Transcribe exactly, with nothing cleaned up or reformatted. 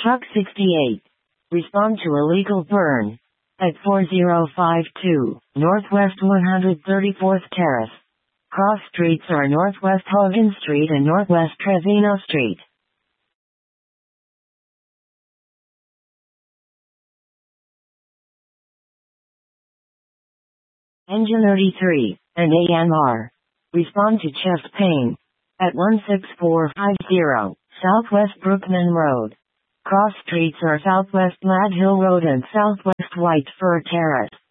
Truck sixty-eight. Respond to illegal burn. At four zero five two, Northwest one hundred thirty-fourth Terrace. Cross streets are Northwest Hogan Street and Northwest Trevino Street. Engine thirty-three, an A M R. Respond to chest pain. At one six four five zero, Southwest Brookman Road. Cross streets are Southwest Lad Hill Road and Southwest White Fir Terrace.